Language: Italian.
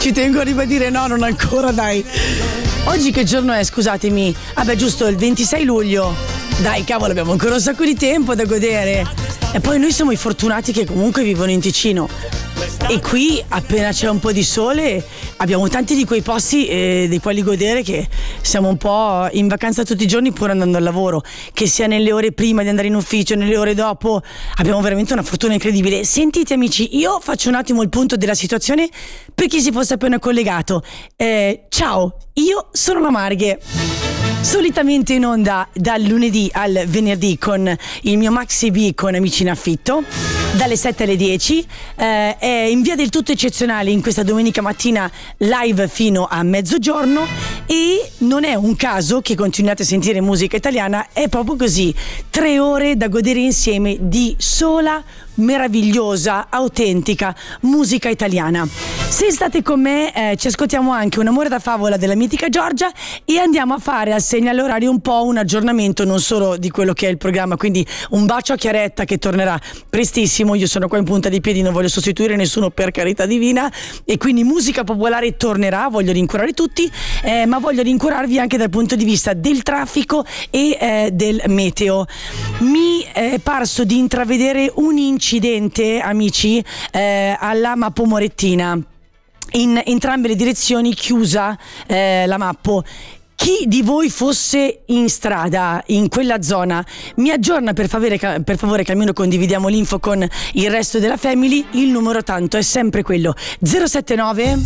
Ci tengo a ribadire, no, non ancora, dai. Oggi che giorno è, scusatemi? Vabbè, giusto, il 26 luglio. Dai, cavolo, abbiamo ancora un sacco di tempo da godere. E poi noi siamo i fortunati che comunque vivono in Ticino. E qui, appena c'è un po' di sole, abbiamo tanti di quei posti dei quali godere, che siamo un po' in vacanza tutti i giorni pur andando al lavoro, che sia nelle ore prima di andare in ufficio, nelle ore dopo. Abbiamo veramente una fortuna incredibile. Sentite amici, io faccio un attimo il punto della situazione per chi si fosse appena collegato. Ciao, io sono la Marghe. Solitamente in onda dal lunedì al venerdì con il mio Maxi B con Amici in Affitto, dalle 7 alle 10, è in via del tutto eccezionale in questa domenica mattina live fino a mezzogiorno, e non è un caso che continuate a sentire musica italiana, è proprio così, 3 ore da godere insieme di sola, meravigliosa, autentica musica italiana. Se state con me ci ascoltiamo anche Un amore da favola della mitica Giorgia, e andiamo a fare al segnale orario un po' un aggiornamento non solo di quello che è il programma, quindi un bacio a Chiaretta che tornerà prestissimo. Io sono qua in punta di piedi, non voglio sostituire nessuno, per carità divina, e quindi musica popolare tornerà, voglio rincuorare tutti, ma voglio rincuorarvi anche dal punto di vista del traffico e del meteo. Mi è parso di intravedere un incidente, amici, alla Mappo Morettina, in entrambe le direzioni chiusa la Mappo. Chi di voi fosse in strada in quella zona mi aggiorna per favore, che almeno condividiamo l'info con il resto della family. Il numero tanto è sempre quello 079